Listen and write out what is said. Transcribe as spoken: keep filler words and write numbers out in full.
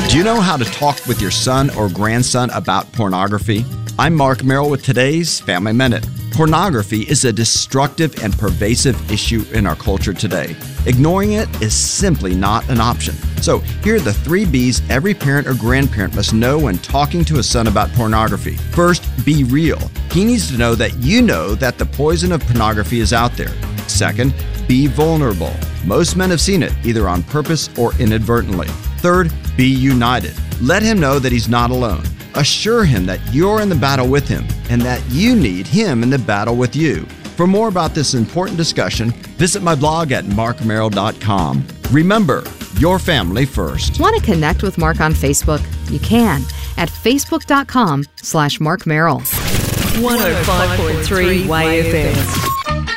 Do you know how to talk with your son or grandson about pornography? I'm Mark Merrill with today's Family Minute. Pornography is a destructive and pervasive issue in our culture today. Ignoring it is simply not an option. So here are the three B's every parent or grandparent must know when talking to a son about pornography. First, be real. He needs to know that you know that the poison of pornography is out there. Second, be vulnerable. Most men have seen it, either on purpose or inadvertently. Third, be united. Let him know that he's not alone. Assure him that you're in the battle with him and that you need him in the battle with you. For more about this important discussion, visit my blog at mark merrill dot com. Remember, your family first. Want to connect with Mark on Facebook? You can at facebook.com slash Mark Merrill. one oh five point three Y F M.